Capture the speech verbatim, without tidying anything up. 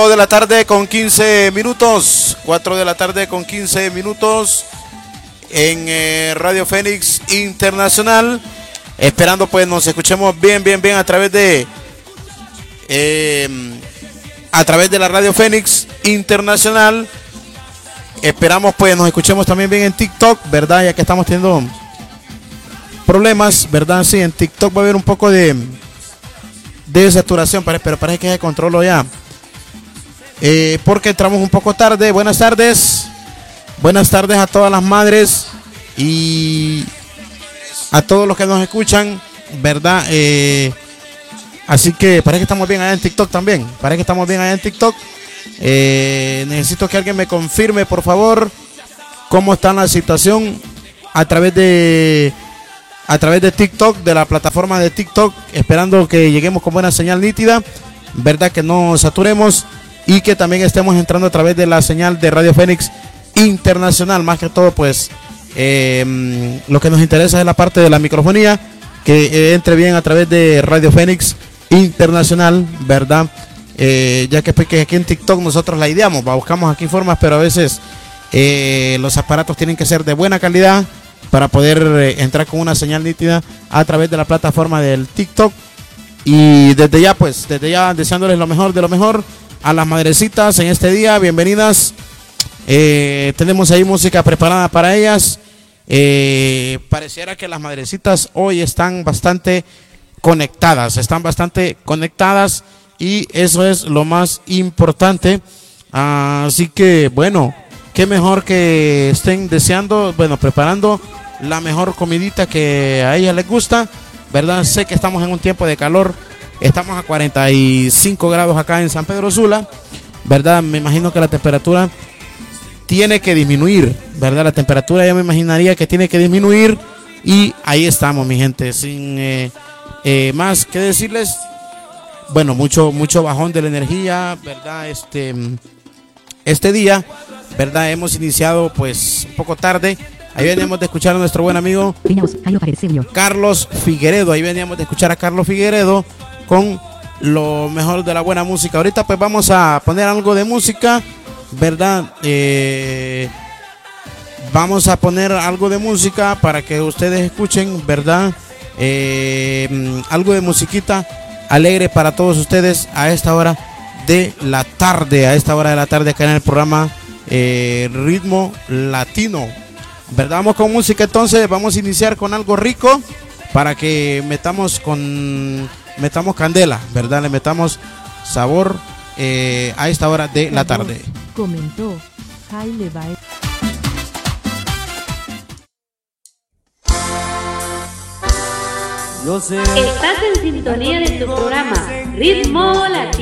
de la tarde con quince minutos, cuatro de la tarde con quince minutos en eh, Radio Fénix Internacional, esperando pues nos escuchemos bien, bien, bien a través de eh, a través de la Radio Fénix Internacional. Esperamos pues nos escuchemos también bien en TikTok, ¿verdad? Ya que estamos teniendo problemas, ¿verdad? Sí, en TikTok va a haber un poco de de saturación, pero parece que se controló ya. Eh, porque entramos un poco tarde. Buenas tardes. Buenas tardes a todas las madres y a todos los que nos escuchan, ¿verdad? Eh, así que parece que estamos bien allá en TikTok también. Parece que estamos bien allá en TikTok. Eh, necesito que alguien me confirme, por favor, cómo está la situación a través de a través de TikTok, de la plataforma de TikTok, esperando que lleguemos con buena señal nítida, ¿verdad? Que no saturemos y que también estemos entrando a través de la señal de Radio Fénix Internacional. Más que todo, pues, eh, lo que nos interesa es la parte de la microfonía, que eh, entre bien a través de Radio Fénix Internacional, ¿verdad? Eh, ya que, pues, que aquí en TikTok nosotros la ideamos, buscamos aquí formas, pero a veces eh, los aparatos tienen que ser de buena calidad para poder eh, entrar con una señal nítida a través de la plataforma del TikTok. Y desde ya, pues, desde ya deseándoles lo mejor de lo mejor a las madrecitas en este día. Bienvenidas. Eh, tenemos ahí música preparada para ellas. Eh, pareciera que las madrecitas hoy están bastante conectadas, están bastante conectadas y eso es lo más importante. Así que, bueno, qué mejor que estén deseando, bueno, preparando la mejor comidita que a ellas les gusta, ¿verdad? Sé que estamos en un tiempo de calor. Estamos a cuarenta y cinco grados acá en San Pedro Sula, ¿verdad? Me imagino que la temperatura tiene que disminuir, ¿verdad? La temperatura ya me imaginaría que tiene que disminuir y ahí estamos, mi gente, sin eh, eh, más que decirles. Bueno, mucho, mucho bajón de la energía, ¿verdad? Este, este día, ¿verdad? Hemos iniciado pues un poco tarde. Ahí veníamos de escuchar a nuestro buen amigo Carlos Figueredo. Ahí veníamos de escuchar a Carlos Figueredo con lo mejor de la buena música. Ahorita pues vamos a poner algo de música, ¿verdad? Eh, vamos a poner algo de música para que ustedes escuchen, ¿verdad? Eh, algo de musiquita alegre para todos ustedes a esta hora de la tarde, a esta hora de la tarde acá en el programa eh, Ritmo Latino, ¿verdad? Vamos con música entonces, vamos a iniciar con algo rico para que metamos con metamos candela, ¿verdad? Le metamos sabor eh, a esta hora de la tarde. Comentó Jaime Baez. Estás en sintonía de tu programa Ritmo Latino.